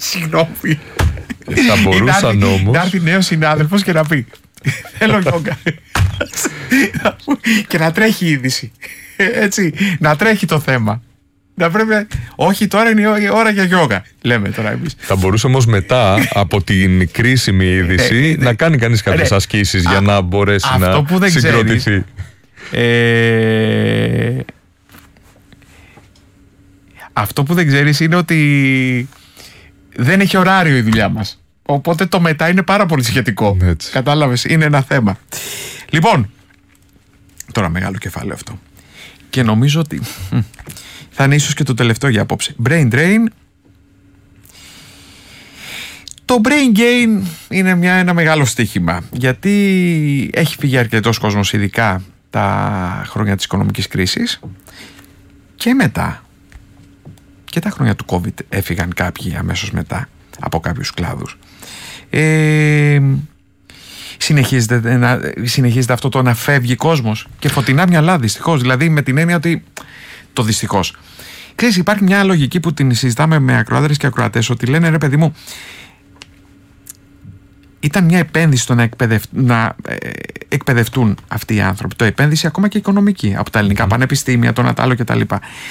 Συγγνώμη. Θα μπορούσαν όμως να έρθει νέος συνάδελφος και να πει θέλω γιόγκα. Και να τρέχει η είδηση. Έτσι, να τρέχει το θέμα. Να πρέπει, όχι, τώρα είναι η ώρα για γιόγκα, λέμε τώρα εμείς. Θα μπορούσε όμως μετά από την κρίσιμη είδηση να κάνει κανείς κάποιες ασκήσεις για να μπορέσει να συγκροτηθεί. Αυτό που δεν ξέρεις είναι ότι δεν έχει ωράριο η δουλειά μας. Οπότε το μετά είναι πάρα πολύ σχετικό. Κατάλαβες, είναι ένα θέμα. Λοιπόν, τώρα μεγάλο κεφάλαιο αυτό. Και νομίζω ότι θα είναι ίσως και το τελευταίο για απόψε. Brain drain. Το brain gain είναι ένα μεγάλο στοίχημα. Γιατί έχει φύγει αρκετός κόσμος, ειδικά τα χρόνια της οικονομικής κρίσης. Και μετά, και τα χρόνια του COVID έφυγαν κάποιοι αμέσως μετά από κάποιους κλάδους. Συνεχίζεται αυτό το να φεύγει κόσμος και φωτεινά μυαλά, δυστυχώς. Δηλαδή με την έννοια ότι το δυστυχώς. Ξέρεις, υπάρχει μια λογική που την συζητάμε με ακροάδρες και ακροατές, ότι λένε ρε παιδί μου, ήταν μια επένδυση στο να εκπαιδευτούν αυτοί οι άνθρωποι. Το επένδυση ακόμα και οικονομική από τα ελληνικά πανεπιστήμια, το Νατάλο κτλ.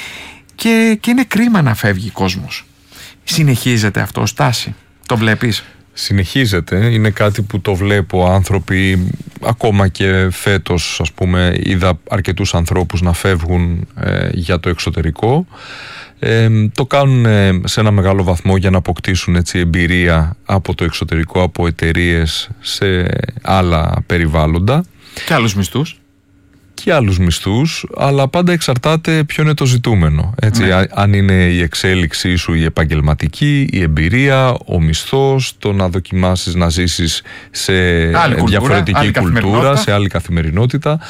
Και είναι κρίμα να φεύγει κόσμος. Συνεχίζεται αυτό ως τάση? Το βλέπεις? Συνεχίζεται, είναι κάτι που το βλέπω. Άνθρωποι, ακόμα και φέτος ας πούμε, είδα αρκετούς ανθρώπους να φεύγουν για το εξωτερικό. Το κάνουν σε ένα μεγάλο βαθμό για να αποκτήσουν έτσι εμπειρία από το εξωτερικό, από εταιρείες σε άλλα περιβάλλοντα. Και άλλους μισθούς. Και άλλους μισθούς, αλλά πάντα εξαρτάται ποιο είναι το ζητούμενο. Έτσι, αν είναι η εξέλιξή σου η επαγγελματική, η εμπειρία, ο μισθός, το να δοκιμάσεις να ζήσεις σε διαφορετική κουλτούρα, σε άλλη καθημερινότητα.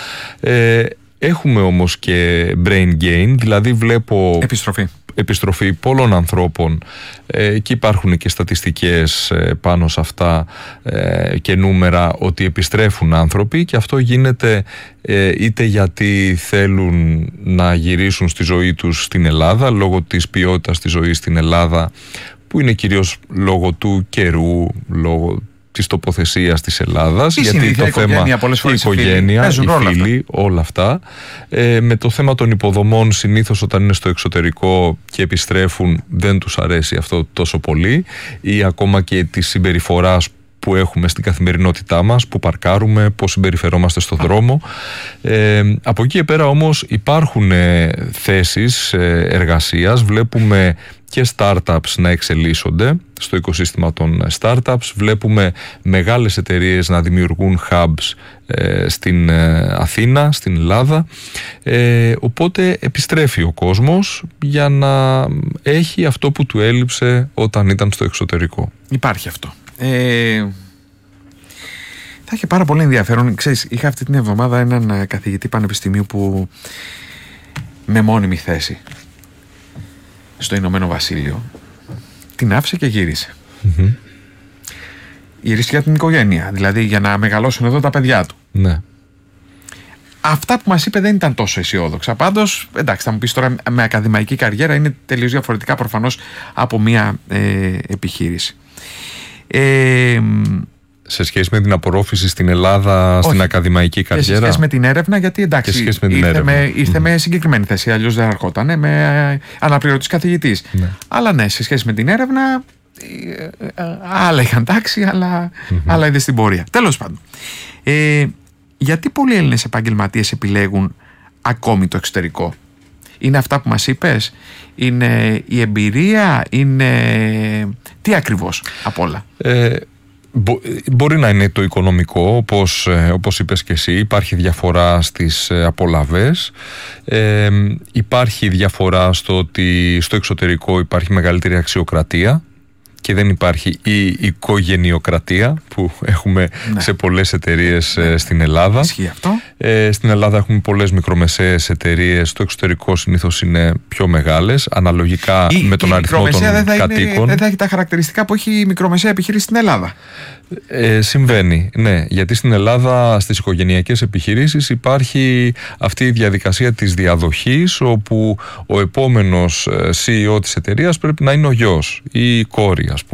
Έχουμε όμως και brain gain, δηλαδή βλέπω επιστροφή πολλών ανθρώπων και υπάρχουν και στατιστικές πάνω σε αυτά και νούμερα ότι επιστρέφουν άνθρωποι, και αυτό γίνεται είτε γιατί θέλουν να γυρίσουν στη ζωή τους στην Ελλάδα λόγω της ποιότητας της ζωής στην Ελλάδα, που είναι κυρίως λόγω του καιρού, λόγω της τοποθεσίας της Ελλάδας, γιατί το θέμα η οικογένεια, οι φίλοι, όλα αυτά. Με το θέμα των υποδομών, συνήθως όταν είναι στο εξωτερικό και επιστρέφουν δεν τους αρέσει αυτό τόσο πολύ, ή ακόμα και τη συμπεριφοράς που έχουμε στην καθημερινότητά μας, που παρκάρουμε, πώς συμπεριφερόμαστε στον δρόμο. Από εκεί και πέρα όμως υπάρχουν θέσεις εργασίας, βλέπουμε και startups να εξελίσσονται στο οικοσύστημα των startups, βλέπουμε μεγάλες εταιρείες να δημιουργούν hubs στην Αθήνα, στην Ελλάδα, οπότε επιστρέφει ο κόσμος για να έχει αυτό που του έλειψε όταν ήταν στο εξωτερικό. Υπάρχει αυτό. Θα είχε πάρα πολύ ενδιαφέρον. Ξέρεις, είχα αυτή την εβδομάδα έναν καθηγητή πανεπιστημίου που με μόνιμη θέση στο Ηνωμένο Βασίλειο την άφησε και γύρισε. Γύρισε για την οικογένεια, δηλαδή για να μεγαλώσουν εδώ τα παιδιά του. Ναι. Αυτά που μας είπε δεν ήταν τόσο αισιόδοξα. Πάντως, εντάξει, θα μου πεις τώρα, με ακαδημαϊκή καριέρα είναι τελείως διαφορετικά προφανώς από μια επιχείρηση. Σε σχέση με την απορρόφηση στην Ελλάδα, στην ακαδημαϊκή καριέρα. Σε σχέση με την έρευνα, γιατί εντάξει, ήρθε με συγκεκριμένη θέση, αλλιώς δεν ερχόταν, με αναπληρωτής καθηγητής. Ναι. Αλλά ναι, σε σχέση με την έρευνα, άλλα είχαν τάξει, άλλα είδε στην πορεία. Τέλος πάντων. Γιατί πολλοί Έλληνες επαγγελματίες επιλέγουν ακόμη το εξωτερικό? Είναι αυτά που μας είπες? Είναι η εμπειρία? Είναι τι ακριβώς απ' όλα? Μπορεί να είναι το οικονομικό, όπως είπες και εσύ. Υπάρχει διαφορά στις απολαβές, υπάρχει διαφορά στο ότι στο εξωτερικό υπάρχει μεγαλύτερη αξιοκρατία και δεν υπάρχει η οικογενειοκρατία που έχουμε σε πολλές εταιρείες στην Ελλάδα. Ισχύει αυτό. Στην Ελλάδα έχουμε πολλές μικρομεσαίες εταιρείες, στο εξωτερικό συνήθως είναι πιο μεγάλες, αναλογικά με τον αριθμό των κατοίκων. Δεν θα έχει τα χαρακτηριστικά που έχει η μικρομεσαία επιχείρηση στην Ελλάδα. Συμβαίνει, ναι, γιατί στην Ελλάδα στις οικογενειακές επιχειρήσεις υπάρχει αυτή η διαδικασία της διαδοχής, όπου ο επόμενος CEO της εταιρείας πρέπει να είναι ο γιος ή η κόρη, ας πούμε.